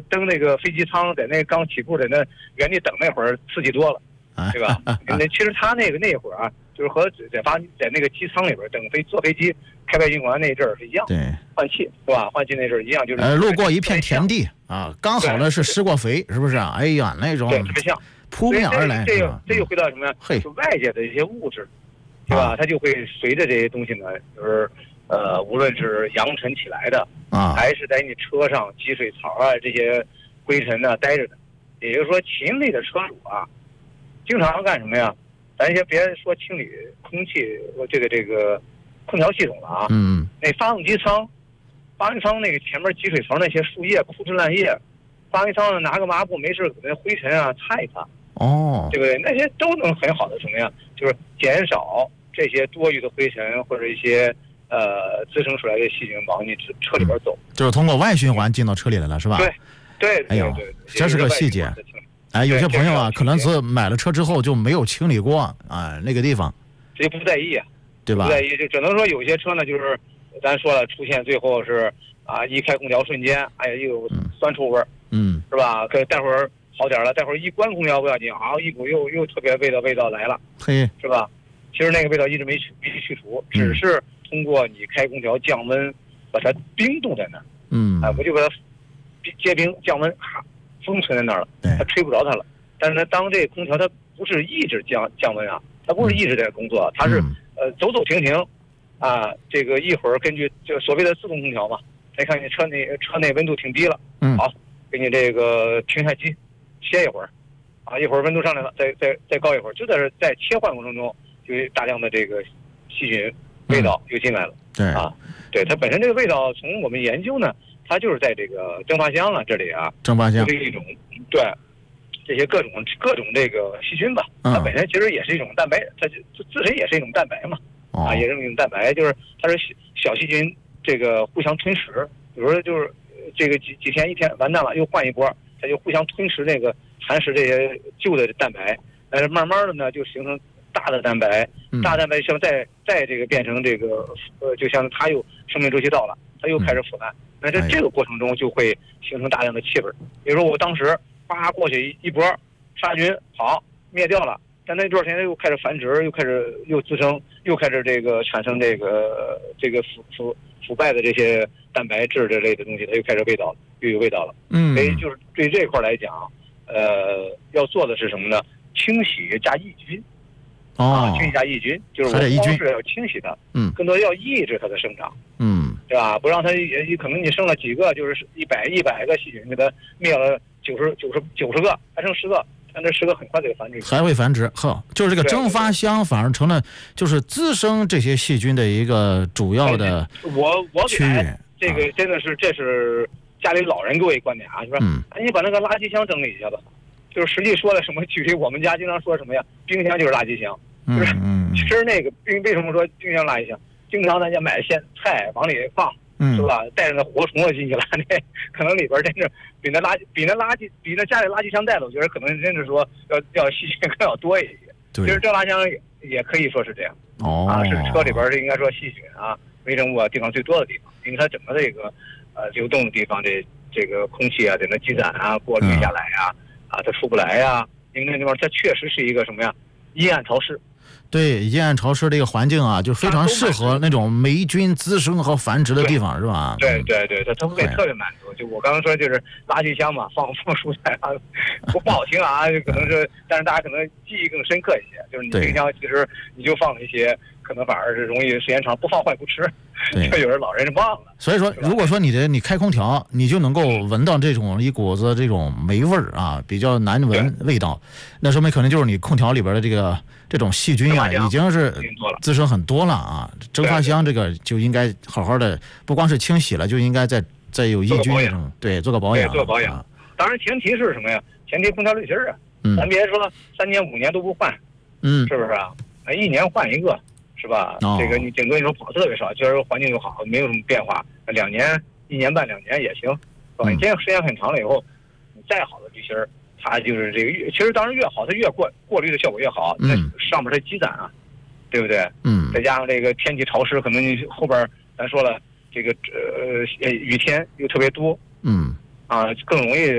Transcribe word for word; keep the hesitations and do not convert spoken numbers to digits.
登那个飞机舱，在那刚起步在那原地等那会儿刺激多了，对吧？那其实他那个那会儿啊，就是和在发在那个机舱里边等飞坐飞机开外景馆那阵儿是一样， 对， 换气是吧？换气那阵儿一样，就是呃，路过一片田地啊，刚好呢是施过肥，是不是啊？哎呀，那种对特别像扑面而来， 这又这又回到什么呀？ 嘿， 就外界的一些物质，对吧？它就会随着这些东西呢，就是呃，无论是扬尘起来的啊， 还是在你车上积水槽啊这些灰尘呢待着的，也就是说，勤力的车主啊，经常干什么呀？咱先别说清理空气，这个这个空调系统了啊， 嗯， 那发动机舱，发动机舱那个前面积水槽那些树叶、枯枝烂叶，发动机舱拿个抹布没事给那灰尘啊擦一擦， 哦， 对不对？那些都能很好的什么呀？就是减少这些多余的灰尘或者一些呃滋生出来的细菌往你车里边走， 就是通过外循环进到车里来了，是吧？ 对，对， 哎呦， 对， 这是个细节。哎，有些朋友啊，可能是买了车之后就没有清理过啊，那个地方， 这就不在意啊， 对吧？ 不在意，就只能说有些车呢，就是咱说了，出现最后是啊，一开空调瞬间，哎呀，又有酸臭味儿， 嗯， 是吧？可待会儿好点了，待会儿一关空调不要紧，啊，一股又又特别味道味道来了， 嘿， 是吧？其实那个味道一直没去没去除，只是通过你开空调降温，把它冰冻在那儿， 嗯， 哎，我就把它结冰降温，哈。封存在那儿了，它吹不着它了。但是呢，当这空调它不是一直降降温啊，它不是一直在工作，它是呃走走停停，啊，这个一会儿根据就所谓的自动空调嘛，再看你车内车内温度挺低了， 嗯， 好，给你这个停下机，歇一会儿，啊，一会儿温度上来了，再再再高一会儿，就在这在切换过程中，就大量的这个细菌味道又进来了， 对啊，对它本身这个味道，从我们研究呢。它就是在这个蒸发箱啊这里啊， 蒸发箱是一种对这些各种各种这个细菌吧， 嗯、 它本身其实也是一种蛋白，它自身也是一种蛋白嘛， 哦、 啊，也是一种蛋白，就是它是小细菌这个互相吞食，比如说就是这个几几天一天完蛋了，又换一波，它就互相吞食这个蚕食这些旧的蛋白，但是慢慢的呢就形成大的蛋白， 嗯、 大蛋白像再再这个变成这个呃，就像它又生命周期到了，它又开始腐烂。嗯那这这个过程中就会形成大量的气味，比如说我当时啪过去一波杀菌好灭掉了，但那段时间又开始繁殖，又开始又滋生，又开始这个产生这个这个腐腐腐败的这些蛋白质这类的东西，它又开始味道又有味道了。 嗯， 所以就是对这块来讲，呃，要做的是什么呢？清洗加抑菌。 哦， 清洗加抑菌，就是我光是要清洗它， 嗯， 更多要抑制它的生长， 嗯， 对吧？不让它也可能你生了几个，就是一百一百个细菌，给它灭了九十九十九十个，还剩十个，但这十个很快就繁殖， 还会繁殖。呵，就是这个蒸发箱反而成了就是滋生这些细菌的一个主要的我我区域。 这个真的是这是家里老人给我一观点啊，是吧？ 嗯， 你把那个垃圾箱整理一下吧。就是实际说了什么，具体我们家经常说什么呀？冰箱就是垃圾箱。就是，其实那个冰为什么说冰箱垃圾箱？经常大家买鲜菜往里放，是吧？带着那活虫子进去了，那可能里边真是比那垃圾、比那垃圾、比那家里垃圾箱带的，我觉得可能真是说要要细菌更要多一些。其实这垃圾箱也也可以说是这样。 哦。 啊，是车里边是应该说细菌啊、微生物啊地方最多的地方，因为它整个这个呃流动的地方，这这个空气啊在那积攒啊、过滤下来啊，啊它出不来呀、啊，因为那地方它确实是一个什么呀？阴暗潮湿。 对，阴暗潮湿这个环境啊，就非常适合那种霉菌滋生和繁殖的地方，是吧？ 对对对，它它会特别满足。就我刚刚说，就是垃圾箱嘛，放放蔬菜啊，不不好听啊，可能是，但是大家可能记忆更深刻一些。就是你冰箱其实你就放了一些，可能反而是容易时间长，不放坏不吃。 对， 有人老人忘了。 所以说，如果说你的你开空调，你就能够闻到这种一股子这种霉味儿啊，比较难闻味道，那说明可能就是你空调里边的这个这种细菌啊，已经是滋生很多了啊。蒸发箱这个就应该好好的，不光是清洗了，就应该再再有抑菌那种，对，做个保养， 做保养。当然前提是什么呀？前提空调滤芯儿啊，咱别说三年五年都不换，嗯，是不是啊？一年换一个。是吧？哦、这个你顶多你说跑特别少，今儿环境就好，没有什么变化，两年、一年半、两年也行，是吧？你这样时间很长了以后，你再好的滤芯儿，它就是这个越，其实当然越好，它越过过滤的效果越好，那上面它积攒啊，对不对？嗯。再加上这个天气潮湿，可能你后边咱说了，这个呃雨天又特别多，嗯，啊更容易。